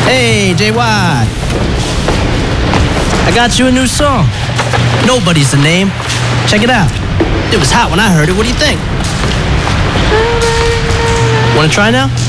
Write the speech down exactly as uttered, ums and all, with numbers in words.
Hey, J Y. I got you a new song. Nobody's the name. Check it out. It was hot when I heard it. What do you think? Want to try now?